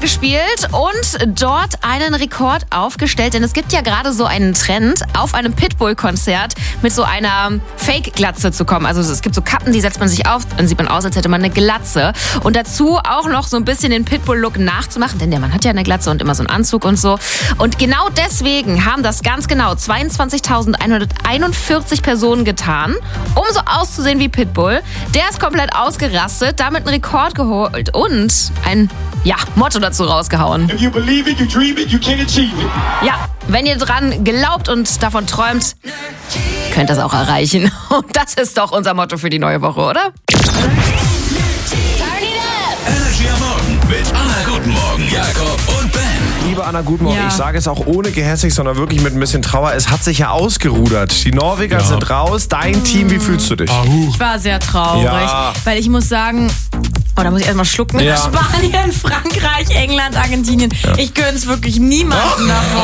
gespielt und dort einen Rekord aufgestellt. Denn es gibt ja gerade so einen Trend, auf einem Pitbull-Konzert mit so einer Fake-Glatze zu kommen. Also es gibt so Kappen, die setzt man sich auf, dann sieht man aus, als hätte man eine Glatze. Und dazu auch noch so ein bisschen den Pitbull-Look nachzumachen, denn der Mann hat ja eine Glatze und immer so einen Anzug und so. Und genau deswegen haben das ganz genau 22.141 Personen getan, um so auszusehen wie Pitbull. Der ist komplett ausgerastet, damit einen Rekord geholt und ein Motto dazu rausgehauen. If you believe it, you dream it, you can achieve it. Ja, wenn ihr dran glaubt und davon träumt, könnt ihr das auch erreichen. Und das ist doch unser Motto für die neue Woche, oder? Energy am Morgen mit Anna Guten Morgen, Jakob und Ben. Liebe Anna, guten Morgen. Ja. Ich sage es auch ohne gehässig, sondern wirklich mit ein bisschen Trauer. Es hat sich ja ausgerudert. Die Norweger sind raus. Dein Team, wie fühlst du dich? Ich war sehr traurig, weil ich muss sagen, da muss ich erstmal schlucken. Ja. Spanien, Frankreich, England, Argentinien. Ich gönn's wirklich niemandem davon.